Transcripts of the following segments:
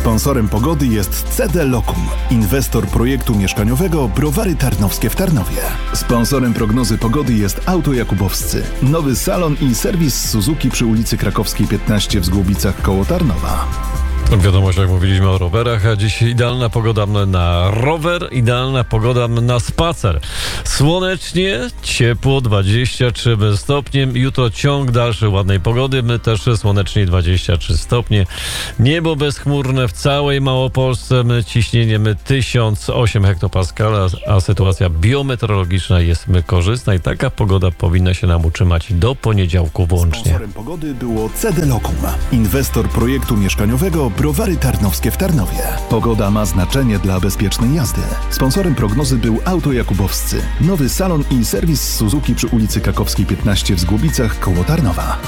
Sponsorem pogody jest CD Locum, inwestor projektu mieszkaniowego Browary Tarnowskie w Tarnowie. Sponsorem prognozy pogody jest Auto Jakubowscy, nowy salon i serwis Suzuki przy ulicy Krakowskiej 15 w Zgłobicach koło Tarnowa. Wiadomo, jak mówiliśmy o rowerach, a dziś idealna pogoda na rower, idealna pogoda na spacer. Słonecznie, ciepło, 23 stopnie. Jutro ciąg dalszy ładnej pogody, my też słonecznie 23 stopnie. Niebo bezchmurne w całej Małopolsce, ciśnieniem 1008 hektopaskala, a sytuacja biometeorologiczna jest korzystna i taka pogoda powinna się nam utrzymać do poniedziałku włącznie. Sponsorem pogody było CD Locum, inwestor projektu mieszkaniowego Browary Tarnowskie w Tarnowie. Pogoda ma znaczenie dla bezpiecznej jazdy. Sponsorem prognozy był Auto Jakubowscy, nowy salon i serwis Suzuki przy ulicy Krakowskiej 15 w Zgłobicach koło Tarnowa.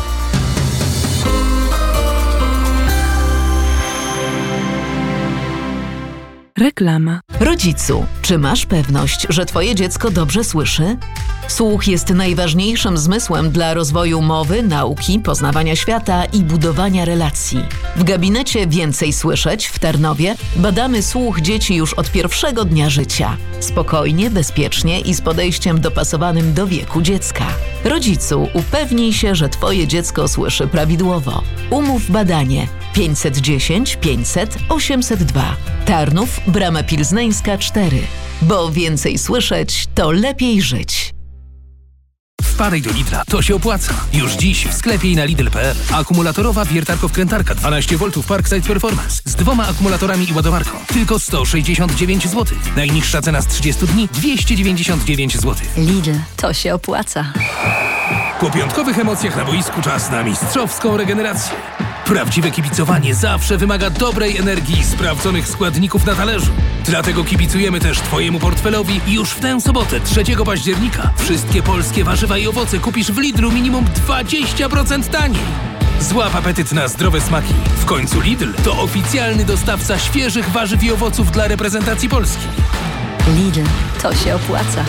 Reklama. Rodzicu, czy masz pewność, że twoje dziecko dobrze słyszy? Słuch jest najważniejszym zmysłem dla rozwoju mowy, nauki, poznawania świata i budowania relacji. W gabinecie Więcej Słyszeć w Tarnowie badamy słuch dzieci już od pierwszego dnia życia. Spokojnie, bezpiecznie i z podejściem dopasowanym do wieku dziecka. Rodzicu, upewnij się, że twoje dziecko słyszy prawidłowo. Umów badanie 510 500 802. Tarnów, Brama Pilzneńska 4. Bo więcej słyszeć, to lepiej żyć. Wpadaj do Lidla, to się opłaca. Już dziś w sklepie i na Lidl.pl. Akumulatorowa wiertarko-wkrętarka 12V Parkside Performance z 2 akumulatorami i ładowarką. Tylko 169 zł. Najniższa cena z 30 dni 299 zł. Lidl, to się opłaca. Po piątkowych emocjach na boisku czas na mistrzowską regenerację. Prawdziwe kibicowanie zawsze wymaga dobrej energii i sprawdzonych składników na talerzu. Dlatego kibicujemy też twojemu portfelowi i już w tę sobotę, 3 października, wszystkie polskie warzywa i owoce kupisz w Lidlu minimum 20% taniej. Złap apetyt na zdrowe smaki. W końcu Lidl to oficjalny dostawca świeżych warzyw i owoców dla reprezentacji Polski. Lidl, to się opłaca.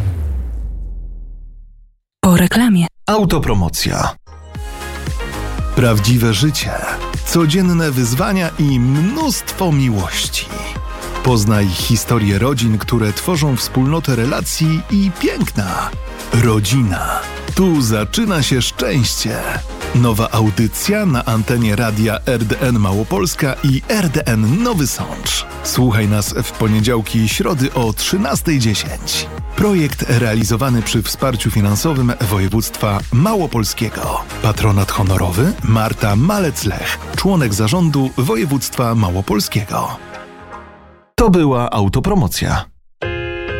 Po reklamie. Autopromocja. Prawdziwe życie, codzienne wyzwania i mnóstwo miłości. Poznaj historię rodzin, które tworzą wspólnotę relacji i piękna. Rodzina. Tu zaczyna się szczęście. Nowa audycja na antenie radia RDN Małopolska i RDN Nowy Sącz. Słuchaj nas w poniedziałki i środy o 13:10. Projekt realizowany przy wsparciu finansowym województwa małopolskiego. Patronat honorowy Marta Malec-Lech, członek zarządu województwa małopolskiego. To była autopromocja.